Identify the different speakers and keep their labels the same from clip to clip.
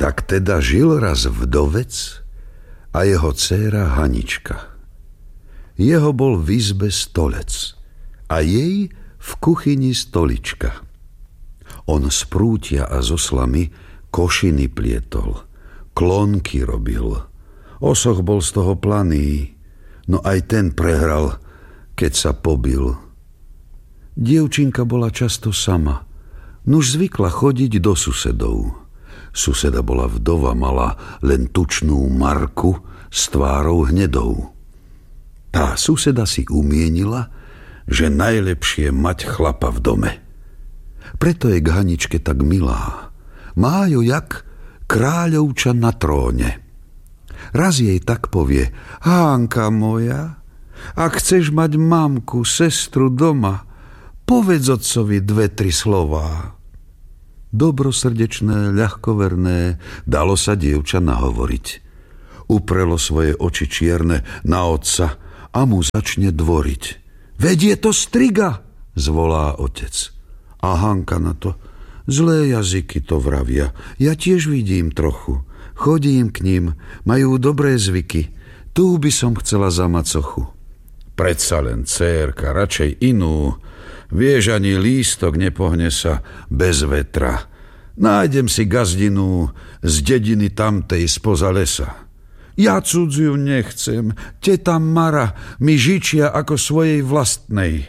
Speaker 1: Tak teda žil raz vdovec a jeho dcéra Hanička. Jeho bol v izbe stolec a jej v kuchyni stolička. On z prútia a zo slamy košiny plietol, klonky robil. Osoch bol z toho planý, no aj ten prehral, keď sa pobil. Dievčinka bola často sama, nuž zvykla chodiť do susedov. Suseda bola vdova, mala len tučnú Marku s tvárou hnedou. Tá suseda si umienila, že najlepšie mať chlapa v dome. Preto je k Haničke tak milá. Má ju jak kráľovča na tróne. Raz jej tak povie: Hánka moja, ak chceš mať mamku, sestru doma, povedz otcovi 2-3 slová. Dobrosrdečné, ľahkoverné, dalo sa dievča nahovoriť. Uprelo svoje oči čierne na otca a mu začne dvoriť. Veď je to striga, zvolá otec. A Hanka na to: zlé jazyky to vravia, ja tiež vidím trochu. Chodím k ním, majú dobré zvyky, tu by som chcela za macochu. Predsa len dcérka, radšej inú. Vieš, ani lístok nepohne sa bez vetra. Nájdem si gazdinu z dediny tamtej spoza lesa. Ja cudziu nechcem, teta Mara mi žičia ako svojej vlastnej.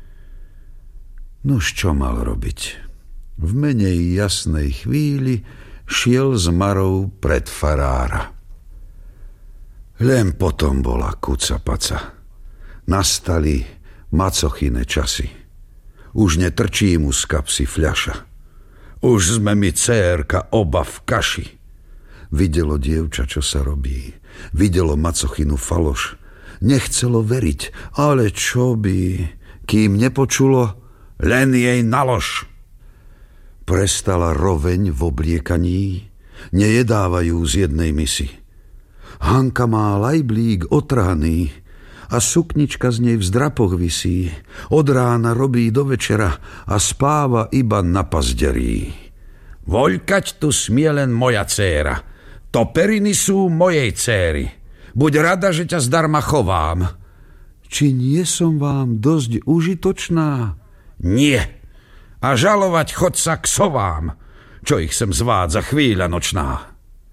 Speaker 1: Nuž čo mal robiť? V menej jasnej chvíli šiel s Marou pred farára. Len potom bola kucapaca. Nastali macochyné časy. Už netrčí mu z kapsy fľaša. Už sme mi, dcérka, oba v kaši. Videlo dievča, čo sa robí. Videlo macochinu faloš. Nechcelo veriť, ale čo by, kým nepočulo, len jej nalož. Prestala roveň v obliekaní, nejedávajú z jednej misy. Hanka má lajblík otrhaný a suknička z nej v zdrapoch visí. Od rána robí do večera a spáva iba na pazderí. Voľkať tu smie len moja dcéra. To periny sú mojej céry. Buď rada, že ťa zdarma chovám. Či nie som vám dosť užitočná? Nie. A žalovať chod sa k sovám, čo ich sem zvádza chvíľa nočná.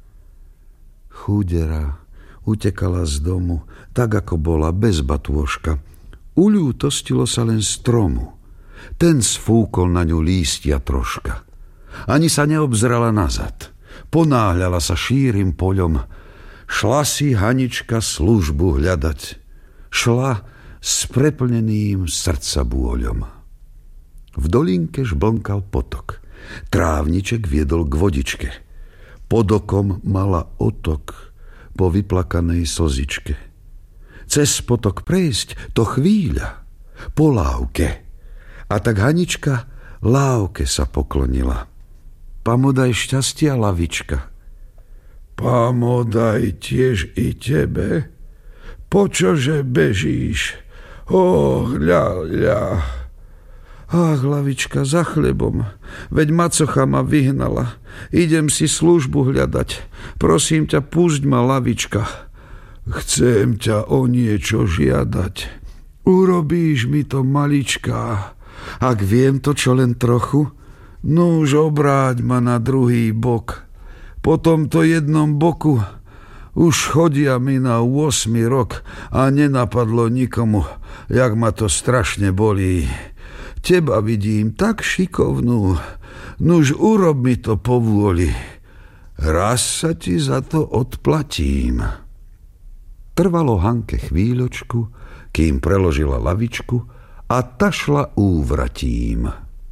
Speaker 1: Chúdera utekala z domu, tak ako bola, bez batôžka. Uľútostilo sa len stromu. Ten sfúkol na ňu lístia troška. Ani sa neobzrala nazad. Ponáhľala sa šírim poľom. Šla si Hanička službu hľadať. Šla s preplneným srdca bôľom. V dolinke žblnkal potok. Trávniček viedol k vodičke. Pod okom mala otok po vyplakanej slzičke. Cez potok prejsť to chvíľa, po lávke. A tak Hanička lávke sa poklonila. Pamodaj šťastia, lavička. Pamodaj tiež i tebe. Počože bežíš? Hľa. Ach, lavička, za chlebom. Veď macocha ma vyhnala. Idem si službu hľadať. Prosím ťa, pusť ma, lavička. Chcem ťa o niečo žiadať. Urobíš mi to, malička. Ak viem to, čo len trochu, nuž obráť ma na druhý bok. Po tomto jednom boku už chodia mi na 8. rok a nenapadlo nikomu, jak ma to strašne bolí. Teba vidím tak šikovnú, nuž urob mi to povôli. Raz sa ti za to odplatím. Trvalo Hanke chvíľočku, kým preložila lavičku a ta šla úvratím.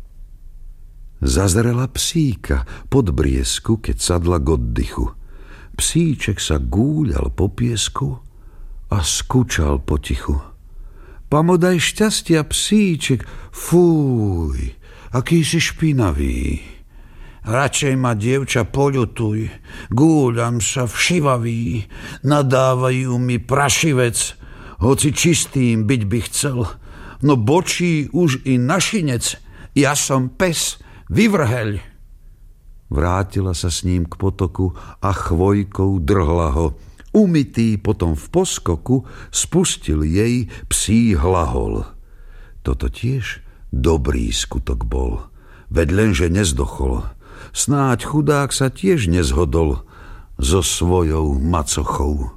Speaker 1: Zazrela psíka pod briesku, keď sadla k oddychu. Psíček sa gúľal po piesku a skúčal potichu. Pamodaj šťastia, psíček, fúj, aký si špinavý. Radšej ma, dievča, poľutuj, gúľam sa všivavý, nadávajú mi prašivec, hoci čistým byť by chcel, no bočí už i našinec, ja som pes, vyvrheľ. Vrátila sa s ním k potoku a chvojkou drhla ho. Umytý potom v poskoku spustil jej psí hlahol. Toto tiež dobrý skutok bol, veď lenže nezdochol. Snáď chudák sa tiež nezhodol so svojou macochou.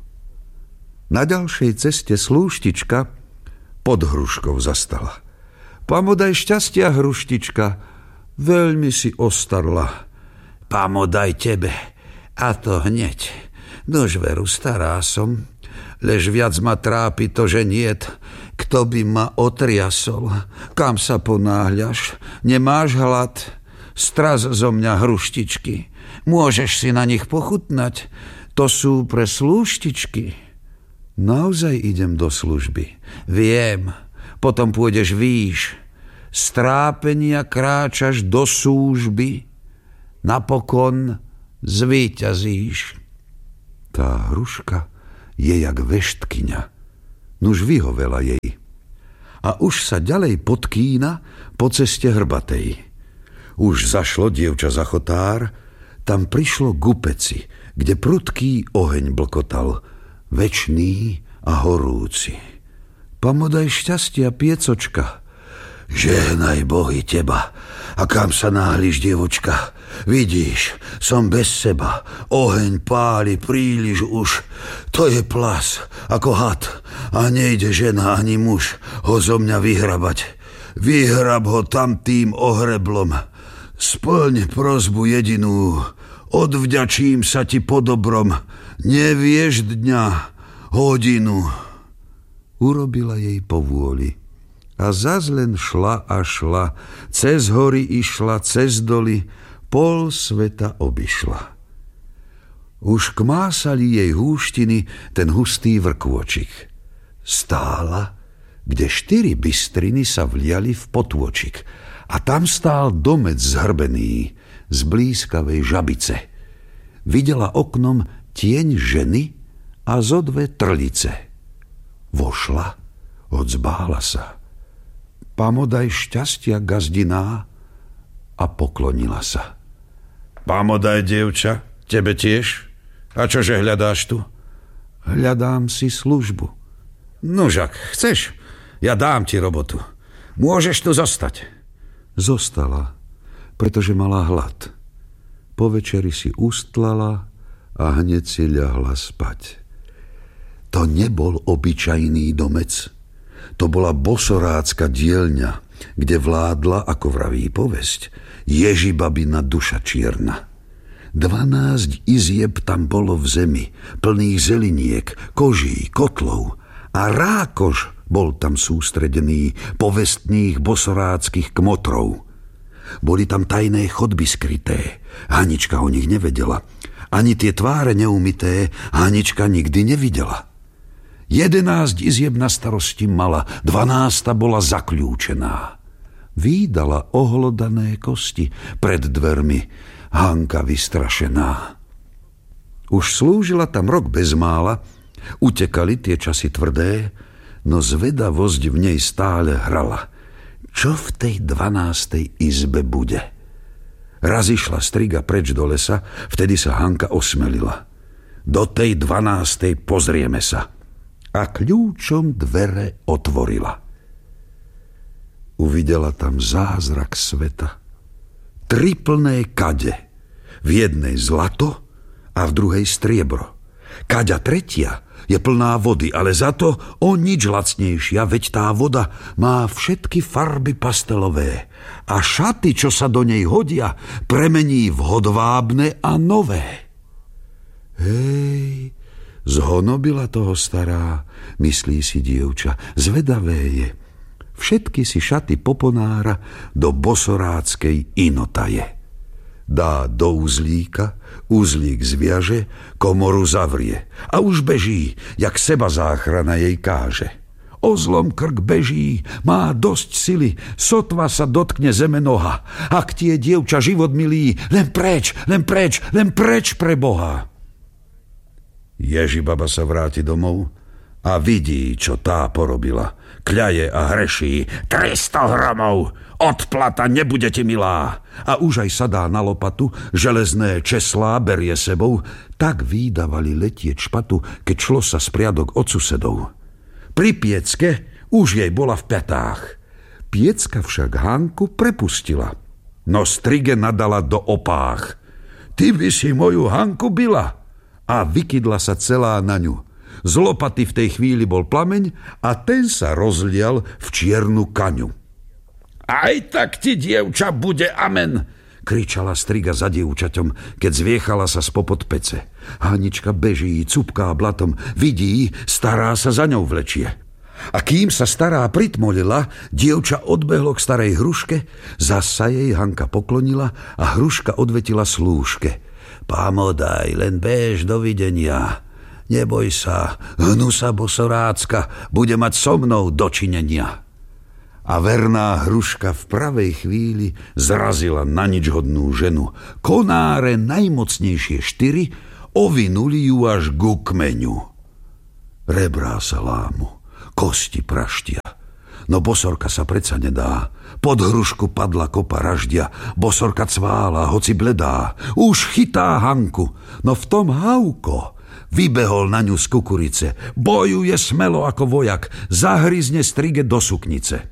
Speaker 1: Na ďalšej ceste slúštička pod hruškou zastala. Pamodaj šťastia, hruštička, veľmi si ostarla. Pamodaj tebe, a to hneď. Nož veru, stará som, lež viac ma trápi to, že niet, kto by ma otriasol. Kam sa ponáhľaš? Nemáš hlad? Straz zo mňa hruštičky. Môžeš si na nich pochutnať? To sú pre slúštičky. Naozaj idem do služby. Viem, potom pôjdeš výš. Z trápenia kráčaš do súžby. Napokon zvíťazíš. Tá hruška je jak veštkyňa. Nuž vyhovela jej. A už sa ďalej podkýna po ceste hrbatej. Už zašlo dievča za chotár, tam prišlo k upeci, kde prudký oheň blkotal, večný a horúci. Pamodaj šťastia, piecočka. Žehnaj Bohy teba. A kam sa náhliš, dievočka? Vidíš, som bez seba. Oheň páli príliš už. To je plas, ako had. A nejde žena ani muž ho zo mňa vyhrabať. Vyhrab ho tam tým ohreblom. Splň prosbu jedinú. Odvďačím sa ti po dobrom. Nevieš dňa, hodinu. Urobila jej povôli. A zas len šla a šla, cez hory išla, cez doly, pol sveta obišla. Už kmásali jej húštiny ten hustý vrkôčik. Stála, kde 4 bystriny sa vliali v potôčik, a tam stál domec zhrbený z blízkavej žabice. Videla oknom tieň ženy a zo 2 trlice. Vošla, odzbála sa. Pamodaj šťastia, gazdiná, a poklonila sa. Pamodaj, dievča, tebe tiež? A čože hľadáš tu? Hľadám si službu. Nužak, chceš? Ja dám ti robotu. Môžeš tu zostať. Zostala, pretože mala hlad. Po večeri si ustlala a hneď si ľahla spať. To nebol obyčajný domec. To bola bosorácka dielňa, kde vládla, ako vraví povesť, Ježibabina duša čierna. 12 izieb tam bolo v zemi, plných zeliniek, koží, kotlov, a rákoš bol tam sústredený povestných bosoráckych kmotrov. Boli tam tajné chodby skryté, Hanička o nich nevedela. Ani tie tváre neumyté Hanička nikdy nevidela. 11 izieb na starosti mala, 12 bola zakľúčená. Vídala ohlodané kosti pred dvermi, Hanka vystrašená. Už slúžila tam rok bezmála, utekali tie časy tvrdé, no zvedavosť v nej stále hrala. Čo v tej 12. izbe bude? Raz išla striga preč do lesa, vtedy sa Hanka osmelila. Do tej 12. pozrieme sa. A kľúčom dvere otvorila. Uvidela tam zázrak sveta. 3 plné kade. V jednej zlato a v druhej striebro. Kaďa tretia je plná vody, ale za to o nič lacnejšia, veď tá voda má všetky farby pastelové a šaty, čo sa do nej hodia, premení v hodvábne a nové. Hej, zhonobila toho stará, myslí si dievča, zvedavé je. Všetky si šaty poponára do bosoráckej inotaje. Dá do uzlíka, uzlík zviaže, komoru zavrie a už beží, jak seba záchrana jej káže. Ozlom krk beží, má dosť sily, sotva sa dotkne zeme noha. Ak ti je dievča život milý, len preč, len preč, len preč pre Boha. Ježibaba sa vráti domov a vidí, čo tá porobila. Kľaje a hreší. 300 hromov! Odplata nebudete milá. A už aj sadá na lopatu, železné česlá berie sebou, tak výdavali letieť špatu, keď šlo sa spriadok od susedov. Pri piecke už jej bola v pätách. Piecka však Hanku prepustila. No strige nadala do opách. Ty by si moju Hanku bila. A vykydla sa celá na ňu. Z lopaty v tej chvíli bol plameň a ten sa rozlial v čiernu kaňu. Aj tak ti, dievča, bude amen, kričala striga za dievčaťom, keď zviechala sa spopod pece. Hanička beží, cupká blatom, vidí, stará sa za ňou vlečie. A kým sa stará pritmolila, dievča odbehlo k starej hruške, zasa jej Hanka poklonila a hruška odvetila slúžke. Pamodaj, len bež, dovidenia. Neboj sa, hnusa bosorácka, bude mať so mnou dočinenia. A verná hruška v pravej chvíli zrazila na ničhodnú ženu. Konáre najmocnejšie 4 ovinuli ju až ku kmeňu. Rebrá sa lámu, kosti praštia. No bosorka sa predsa nedá. Pod hrušku padla kopa raždia. Bosorka cvála, hoci bledá. Už chytá Hanku, no v tom Hauko vybehol na ňu z kukurice. Bojuje smelo ako vojak, zahryzne strige do suknice.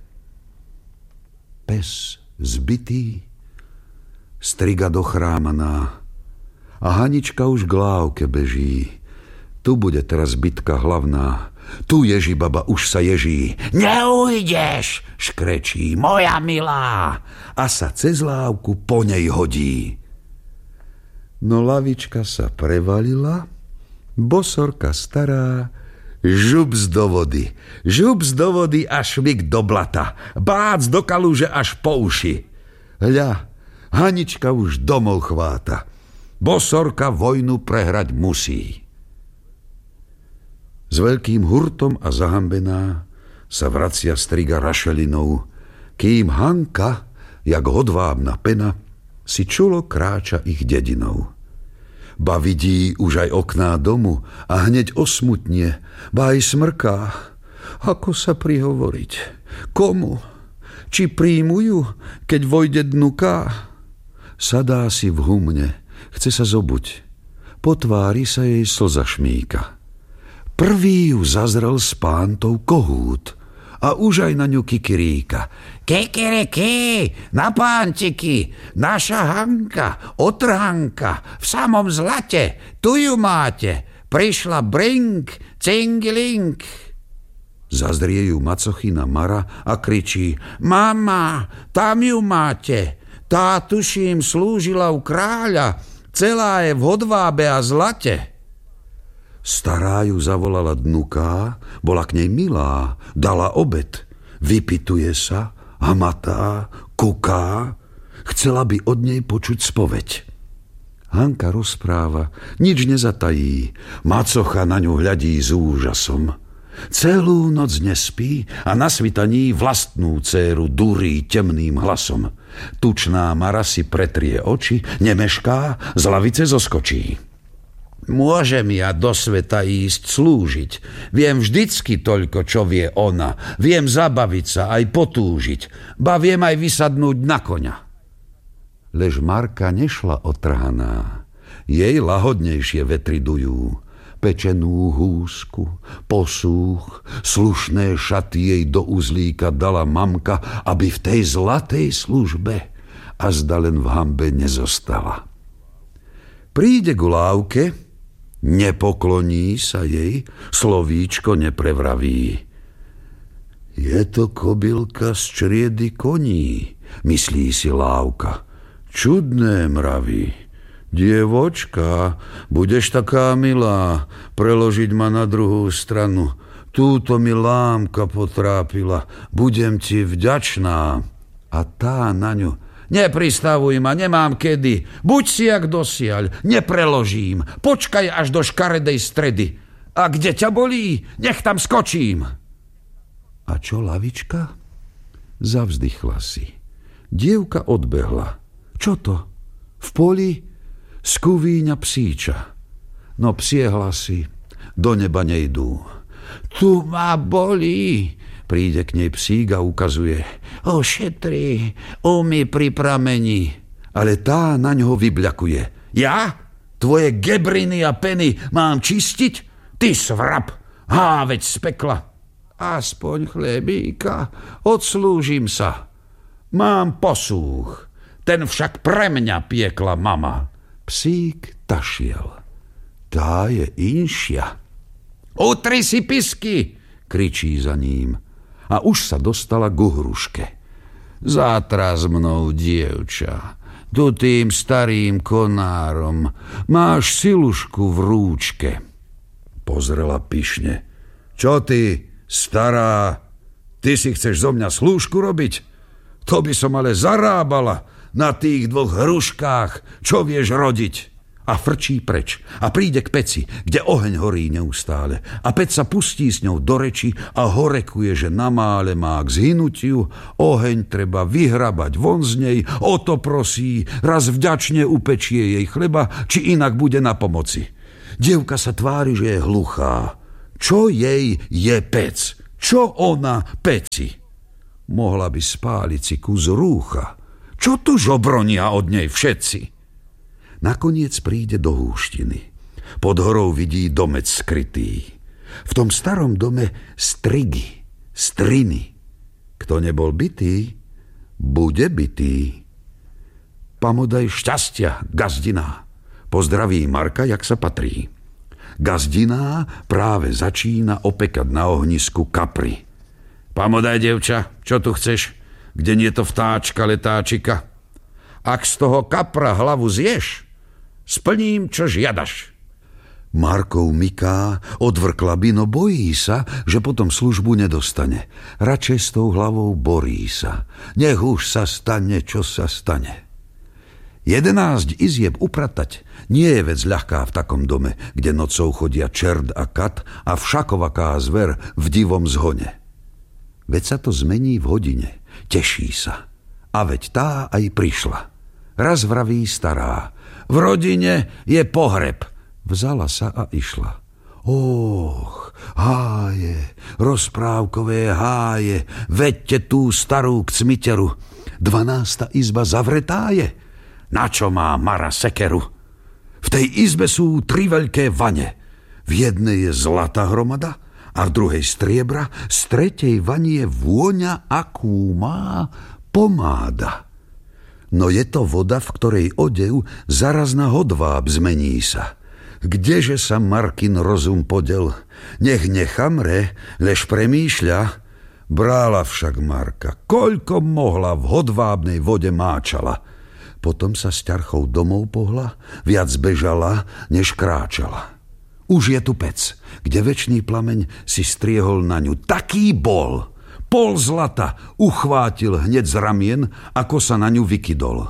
Speaker 1: Pes zbitý, striga dochrámaná a Hanička už k lávke beží. Tu bude teraz bitka hlavná. Tu Ježibaba už sa ježí. Neujdeš, škrečí, moja milá. A sa cez lávku po nej hodí. No lavička sa prevalila, bosorka stará, žups do vody a švik do blata, bác do kaluže až po uši. Hľa, Hanička už domov chváta. Bosorka vojnu prehrať musí. S veľkým hurtom a zahambená sa vracia striga rašelinou, kým Hanka, jak hodvábna pena, si čulo kráča ich dedinou. Ba vidí už aj okná domu a hneď osmutne, ba aj smrká. Ako sa prihovoriť? Komu? Či príjmu ju, keď vojde dnuká? Sadá si v humne, chce sa zobuť. Po tvári sa jej slza šmíka. Prvý ju zazrel s pántou kohút a už aj na ňu kikiríka. Kikiriki, na pántiky, naša Hanka, otrhanka, v samom zlate, tu ju máte, prišla brink, cingilink. Zazrie ju macochina Mara a kričí, mama, tam ju máte, tá tuším slúžila u kráľa, celá je v hodvábe a zlate. Stará ju zavolala dnuká, bola k nej milá, dala obed, vypituje sa, hamatá, kuká, chcela by od nej počuť spoveď. Hanka rozpráva, nič nezatají, macocha na ňu hľadí s úžasom. Celú noc nespí a na svitaní vlastnú dcéru durí temným hlasom. Tučná Mara si pretrie oči, nemešká, z lavice zoskočí. Môžem ja do sveta ísť slúžiť. Viem vždycky toľko, čo vie ona. Viem zabaviť sa, aj potúžiť. Ba viem aj vysadnúť na koňa. Lež Marka nešla otrhaná. Jej lahodnejšie vetry dujú. Pečenú húsku, posúch, slušné šaty jej do uzlíka dala mamka, aby v tej zlatej službe a zda len v hanbe nezostala. Príde ku lávke, nepokloní sa jej, slovíčko neprevraví. Je to kobylka z čriedy koní, myslí si lávka. Čudné mraví. Dievočka, budeš taká milá, preložiť ma na druhú stranu. Túto mi lámka potrápila, budem ti vďačná. A tá na ňu, nepristavuj ma, nemám kedy, buď si jak dosiaľ, nepreložím, počkaj až do škaredej stredy. A kde ťa bolí, nech tam skočím. A čo lavička? Zavzdychla si. Dievka odbehla. Čo to? V poli? Skúvíňa psíča. No psie hlasy do neba nejdú. Tu ma bolí, Príde k nej psík a ukazuje: ošetri, umy pri prameni. Ale tá na ňoho vybľakuje: ja? Tvoje gebriny a peny mám čistiť? Ty svrab, háveť z pekla. Aspoň chlebíka, odslúžim sa. Mám posúch, ten však pre mňa piekla mama. Psík tašiel. Tá je inšia. Utri si pisky, kričí za ním. A už sa dostala k hruške. Zátraz mnou, dievča, tu tým starým konárom. Máš silušku v rúčke. Pozrela pyšne. Čo ty, stará? Ty si chceš zo mňa slúžku robiť? To by som ale zarábala na tých 2 hruškách, čo vieš rodiť. A frčí preč a príde k peci, kde oheň horí neustále. A peť sa pustí s ňou do reči a horekuje, že na mále má k zhynutiu. Oheň treba vyhrabať von z nej, o to prosí, raz vďačne upečie jej chleba, či inak bude na pomoci. Dievka sa tvári, že je hluchá. Čo jej je pec? Čo ona peci? Mohla by spáliť si kus rúcha. Čo tu žobronia od nej všetci? Nakoniec príde do húštiny. Pod horou vidí domec skrytý. V tom starom dome strigy, striny. Kto nebol bitý, bude bitý. Pamodaj šťastia, gazdiná. Pozdraví Marka, jak sa patrí. Gazdiná práve začína opekať na ohnisku kapry. Pamodaj, devča, čo tu chceš? Kde nie to vtáčka, letáčika? Ak z toho kapra hlavu zješ, splním, čo žiadaš. Markov myká, odvrkla by, no bojí sa, že potom službu nedostane. Radšej s tou hlavou borí sa. Nech už sa stane, čo sa stane. 11 izieb upratať nie je vec ľahká v takom dome, kde nocou chodia čert a kat a všakovaká zver v divom zhone. Veď sa to zmení v hodine. Teší sa. A veď tá aj prišla. Raz vraví stará: v rodine je pohreb. Vzala sa a išla. Háje, rozprávkové háje, veďte tú starú k cmiteru. 12. izba zavretá je. Na čo má Mara sekeru? V tej izbe sú 3 veľké vane. V jednej je zlatá hromada a v druhej striebra, z tretej vani je vôňa, akú má pomáda. No je to voda, v ktorej odev zaraz na hodváb zmení sa. Kdeže sa Markin rozum podel? Nech nechamre, lež premýšľa. Brála však Marka, koľko mohla, v hodvábnej vode máčala. Potom sa s ťarchou domov pohla, viac bežala, než kráčala. Už je tu pec, kde večný plameň si striehol na ňu. Taký bol! Pol zlata uchvátil hneď z ramien, ako sa na ňu vykydol.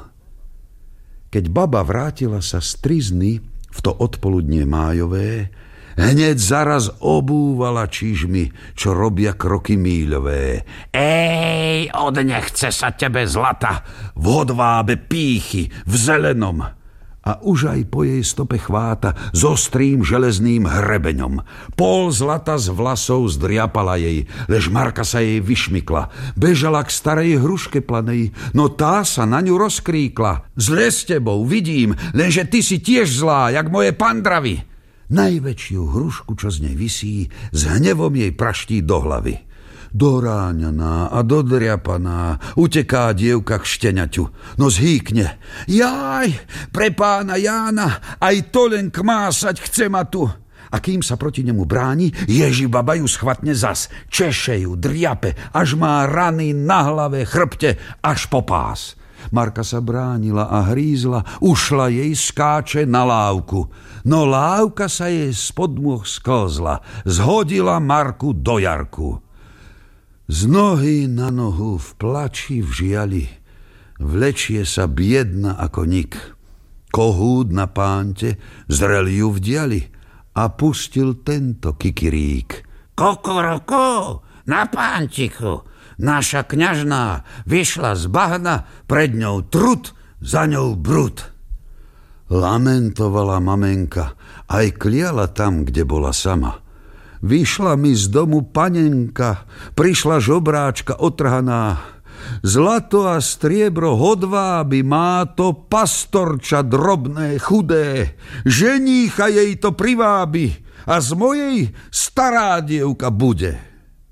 Speaker 1: Keď baba vrátila sa z trizny v to odpoludnie májové, hneď zaraz obúvala čižmy, čo robia kroky míľové. Ej, odnechce sa tebe zlata, v hodvábe pýchy, v zelenom. A už aj po jej stope chváta s ostrým železným hrebeňom. Pol zlata z vlasov zdriapala jej, lež Marka sa jej vyšmykla. Bežala k starej hruške planej, no tá sa na ňu rozkríkla. Zle s tebou, vidím, lenže ty si tiež zlá, jak moje pandravy. Najväčšiu hrušku, čo z nej visí, s hnevom jej praští do hlavy. Doráňaná a dodriapaná uteká dievka k šteniaťu, no zhýkne. Jaj, pre pána Jána, aj to len kmásať chce ma tu. A kým sa proti nemu bráni, Ježibaba ju schvatne zas, češe ju, driape, až má rany na hlave, chrbte, až po pás. Marka sa bránila a hrízla, ušla jej, skáče na lávku. No lávka sa jej spod nôh sklzla, zhodila Marku do jarku. Z nohy na nohu, v plači, v žiali, vlečie sa biedna ako nik. Kohút na pánte zrel ju v diali a pustil tento kikirík. Kokoroko, na pántiku, naša kňažná vyšla z bahna, pred ňou trut, za ňou brud. Lamentovala mamenka, aj kliala tam, kde bola sama. Vyšla mi z domu panenka, prišla žobráčka otrhaná. Zlato a striebro hodváby, má to pastorča drobné, chudé. Ženícha jej to privábi a z mojej stará dievka bude.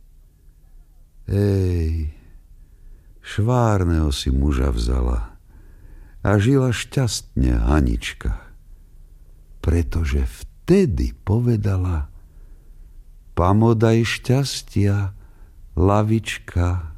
Speaker 1: Ej, švárneho si muža vzala a žila šťastne Hanička, pretože vtedy povedala: pamodaj šťastia, lavička.